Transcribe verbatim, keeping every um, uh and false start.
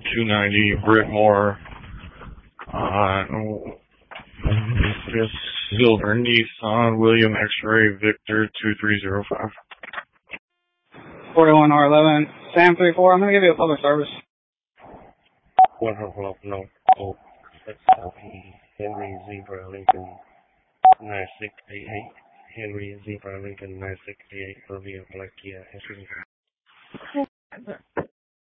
two ninety Britmore, uh, this silver Nissan, William X-Ray Victor two three zero five. forty-one R eleven, Sam three four, I'm going to give you a public service. one hundred no, oh, that's Henry Zebra Lincoln nine six eight eight. Henry Zebra Lincoln nine six eight eight for via Black Kia.